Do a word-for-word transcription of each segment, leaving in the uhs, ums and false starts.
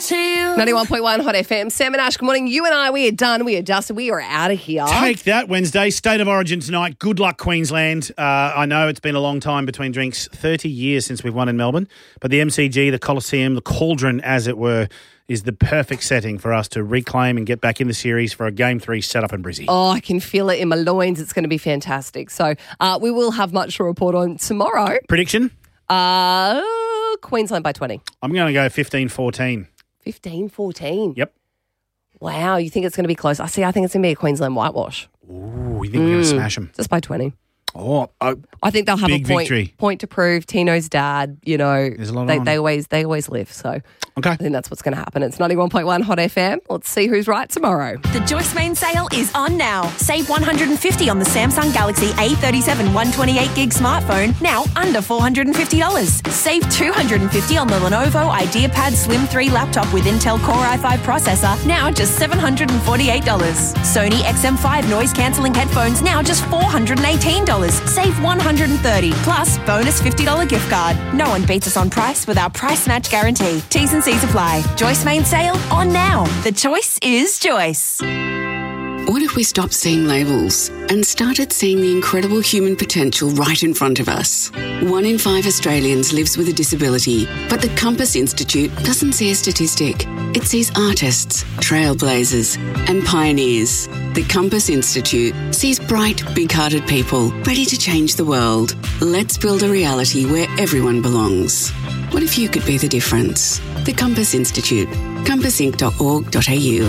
to you. ninety-one point one Hot F M. Sam and Ash, good morning. You and I, we are done. We are dusted. We are out of here. Take that, Wednesday. State of Origin tonight. Good luck, Queensland. Uh, I know it's been a long time between drinks, thirty years since we've won in Melbourne, but the M C G, the Coliseum, the cauldron, as it were, is the perfect setting for us to reclaim and get back in the series for a game three set up in Brizzy. Oh, I can feel it in my loins. It's going to be fantastic. So uh, we will have much to report on tomorrow. Prediction? Uh, Queensland by twenty. I'm going to go fifteen fourteen. fifteen fourteen? Yep. Wow, you think it's going to be close? I see, I think it's going to be a Queensland whitewash. Ooh, you think mm. we're going to smash them? Just by twenty. Oh, oh, I think they'll have big a point, victory. point to prove. Tino's dad, you know, There's a lot they, on. they always they always live. So okay. I think that's what's going to happen. It's ninety-one point one Hot F M. Let's see who's right tomorrow. The Joyce Main sale is on now. Save one hundred fifty dollars on the Samsung Galaxy A thirty-seven one twenty-eight gig smartphone, now under four hundred fifty dollars. Save two hundred fifty dollars on the Lenovo IdeaPad Slim three laptop with Intel Core i five processor, now just seven hundred forty-eight dollars. Sony X M five noise-cancelling headphones, now just four hundred eighteen dollars. Save one hundred thirty dollars, plus bonus fifty dollars gift card. No one beats us on price with our price match guarantee. T's and C's apply. Joyce Main sale on now. The choice is Joyce. What if we stopped seeing labels and started seeing the incredible human potential right in front of us? One in five Australians lives with a disability, but the Compass Institute doesn't see a statistic. It sees artists, trailblazers, and pioneers. The Compass Institute sees bright, big-hearted people ready to change the world. Let's build a reality where everyone belongs. What if you could be the difference? The Compass Institute. compass inc dot org dot a u.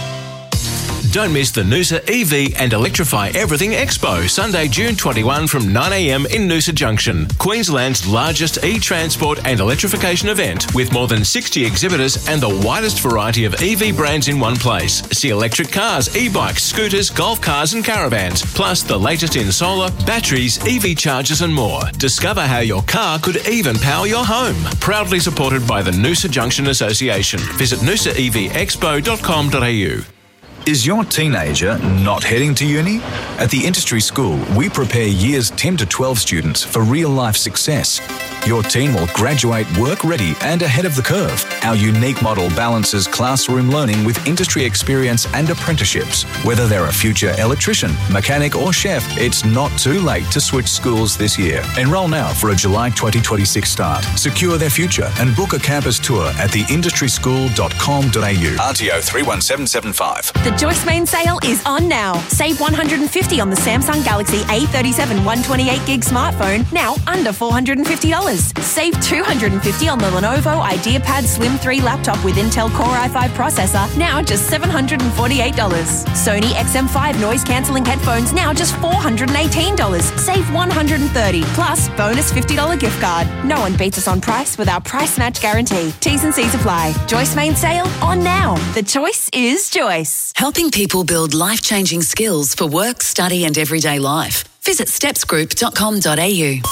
Don't miss the Noosa E V and Electrify Everything Expo, Sunday, June twenty-first from nine a m in Noosa Junction. Queensland's largest e-transport and electrification event with more than sixty exhibitors and the widest variety of E V brands in one place. See electric cars, e-bikes, scooters, golf cars and caravans, plus the latest in solar, batteries, E V chargers and more. Discover how your car could even power your home. Proudly supported by the Noosa Junction Association. Visit noosa e v expo dot com dot a u. Is your teenager not heading to uni? At the Industry School, we prepare years ten to twelve students for real-life success. Your teen will graduate work-ready and ahead of the curve. Our unique model balances classroom learning with industry experience and apprenticeships. Whether they're a future electrician, mechanic or chef, it's not too late to switch schools this year. Enrol now for a July twenty twenty-six start. Secure their future and book a campus tour at the industry school dot com dot a u. R T O three one seven seven five. The Joyce Main sale is on now. Save one hundred fifty dollars on the Samsung Galaxy A thirty-seven one twenty-eight gig smartphone, now under four hundred fifty dollars. Save two hundred fifty dollars on the Lenovo IdeaPad Slim three laptop with Intel Core i five processor, now just seven hundred forty-eight dollars. Sony X M five noise-cancelling headphones, now just four hundred eighteen dollars. Save one hundred thirty dollars, plus bonus fifty dollars gift card. No one beats us on price with our price match guarantee. T's and C's apply. Joyce Main sale on now. The choice is Joyce. Helping people build life-changing skills for work, study and everyday life. Visit steps group dot com dot a u.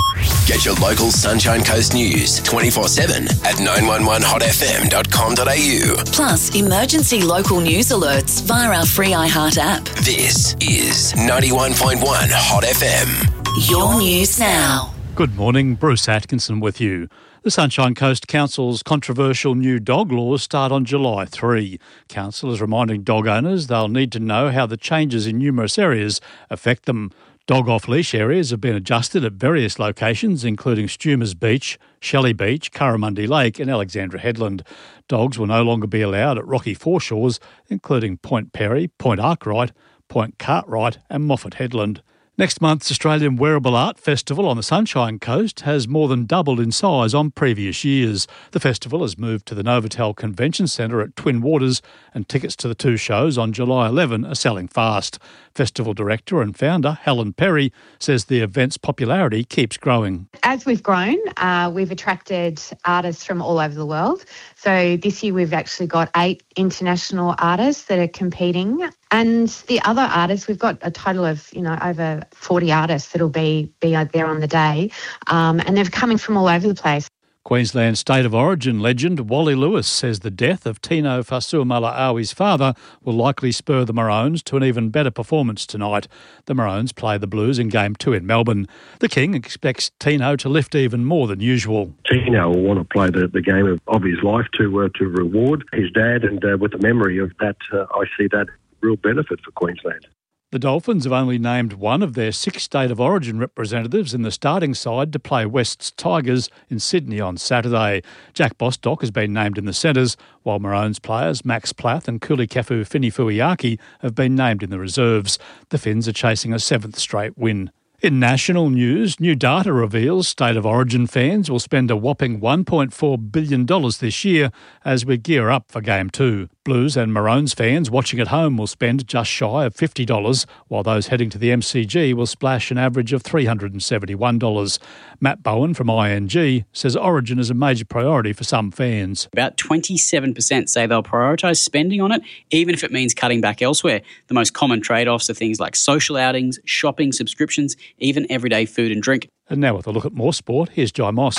Get your local Sunshine Coast news twenty-four seven at nine one one hot f m dot com dot a u. Plus, emergency local news alerts via our free iHeart app. This is ninety-one point one Hot F M. Your news now. Good morning, Bruce Atkinson with you. The Sunshine Coast Council's controversial new dog laws start on July third. Council is reminding dog owners they'll need to know how the changes in numerous areas affect them. Dog off-leash areas have been adjusted at various locations, including Stumers Beach, Shelley Beach, Curramundi Lake and Alexandra Headland. Dogs will no longer be allowed at rocky foreshores, including Point Perry, Point Arkwright, Point Cartwright and Moffat Headland. Next month's Australian Wearable Art Festival on the Sunshine Coast has more than doubled in size on previous years. The festival has moved to the Novotel Convention Centre at Twin Waters, and tickets to the two shows on July eleventh are selling fast. Festival director and founder Helen Perry says the event's popularity keeps growing. As we've grown, uh, we've attracted artists from all over the world. So this year we've actually got eight international artists that are competing. And the other artists, we've got a total of, you know, over forty artists that'll be, be out there on the day. Um, and they're coming from all over the place. Queensland State of Origin legend Wally Lewis says the death of Tino Fa'asuamaleaui's father will likely spur the Maroons to an even better performance tonight. The Maroons play the Blues in Game two in Melbourne. The King expects Tino to lift even more than usual. Tino will want to play the, the game of, of his life to uh, to reward his dad, and uh, with the memory of that, uh, I see that real benefit for Queensland. The Dolphins have only named one of their six State of Origin representatives in the starting side to play West's Tigers in Sydney on Saturday. Jack Bostock has been named in the centres, while Maroons players Max Plath and Kulikefu Finifuiaki have been named in the reserves. The Finns are chasing a seventh straight win. In national news, new data reveals State of Origin fans will spend a whopping one point four billion dollars this year as we gear up for Game two. Blues and Maroons fans watching at home will spend just shy of fifty dollars, while those heading to the M C G will splash an average of three hundred seventy-one dollars. Matt Bowen from I N G says Origin is a major priority for some fans. About twenty-seven percent say they'll prioritise spending on it, even if it means cutting back elsewhere. The most common trade-offs are things like social outings, shopping, subscriptions, even everyday food and drink. And now with a look at more sport, here's Jai Moss.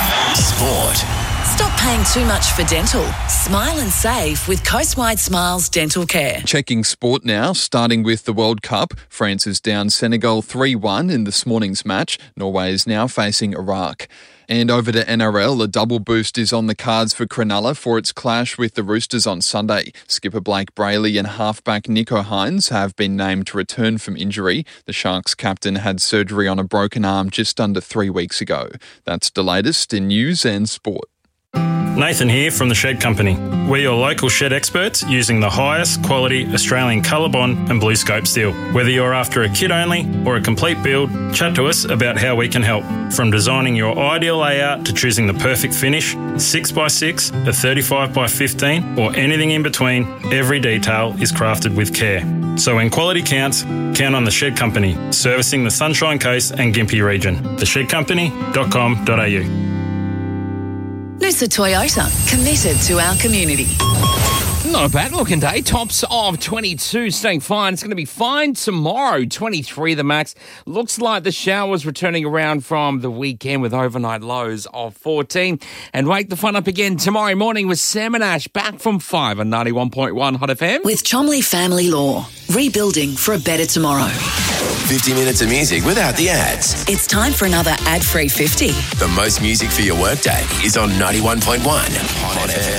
Sport. Stop paying too much for dental. Smile and save with Coastwide Smiles Dental Care. Checking sport now, starting with the World Cup. France is down Senegal three one in this morning's match. Norway is now facing Iraq. And over to N R L, a double boost is on the cards for Cronulla for its clash with the Roosters on Sunday. Skipper Blake Brayley and halfback Nico Hines have been named to return from injury. The Sharks captain had surgery on a broken arm just under three weeks ago. That's the latest in news and sport. Nathan here from The Shed Company. We're your local shed experts using the highest quality Australian ColourBond and BlueScope steel. Whether you're after a kit only or a complete build, chat to us about how we can help. From designing your ideal layout to choosing the perfect finish, six by six, a thirty-five by fifteen or anything in between, every detail is crafted with care. So when quality counts, count on The Shed Company, servicing the Sunshine Coast and Gympie region. the shed company dot com dot a u. Noosa Toyota, committed to our community. Not a bad looking day. Tops of twenty-two, staying fine. It's going to be fine tomorrow. twenty-three the max. Looks like the showers returning around from the weekend with overnight lows of fourteen. And wake the fun up again tomorrow morning with Sam and Ash back from five on ninety-one point one Hot F M. With Chomley Family Law, rebuilding for a better tomorrow. fifty minutes of music without the ads. It's time for another ad-free fifty. The most music for your workday is on ninety-one point one Hot F M.